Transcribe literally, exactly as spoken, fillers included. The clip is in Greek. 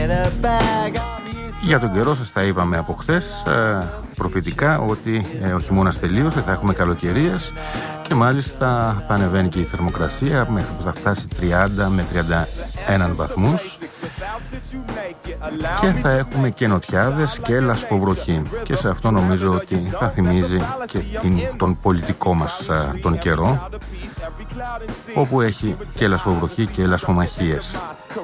Για τον καιρό σας τα είπαμε από χθες προφητικά ότι ε, ο χειμώνας τελείωσε, θα έχουμε καλοκαιρίες και μάλιστα θα ανεβαίνει και η θερμοκρασία μέχρι που θα φτάσει τριάντα με τριάντα ένα βαθμούς και θα έχουμε και νοτιάδες και λασποβροχή, και σε αυτό νομίζω ότι θα θυμίζει και την, τον πολιτικό μας α, τον καιρό, όπου έχει και λασποβροχή και λασπομαχίες.